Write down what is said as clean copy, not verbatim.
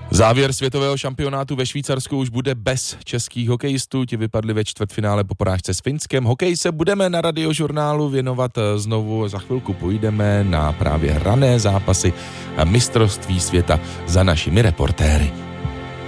Závěr světového šampionátu ve Švýcarsku už bude bez českých hokejistů, ti vypadli ve čtvrtfinále po porážce s Finskem. Hokej se budeme na Radiožurnálu věnovat znovu, za chvilku půjdeme na právě rané zápasy mistrovství světa za našimi reportéry.